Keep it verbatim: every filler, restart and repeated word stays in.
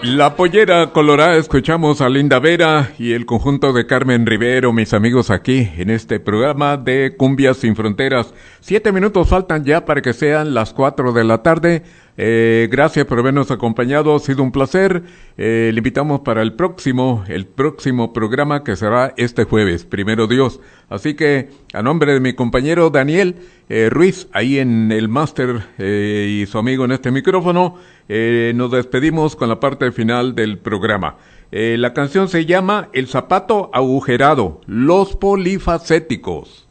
La Pollera Colorada, escuchamos a Linda Vera y el conjunto de Carmen Rivero, mis amigos, aquí en este programa de Cumbias Sin Fronteras. Siete minutos faltan ya para que sean las cuatro de la tarde. Eh, gracias por habernos acompañado, ha sido un placer. Eh, le invitamos para el próximo, el próximo programa que será este jueves, primero Dios. Así que, a nombre de mi compañero Daniel eh, Ruiz, ahí en el máster eh, y su amigo en este micrófono, eh, nos despedimos con la parte final del programa. Eh, la canción se llama El Zapato Agujerado, Los Polifacéticos.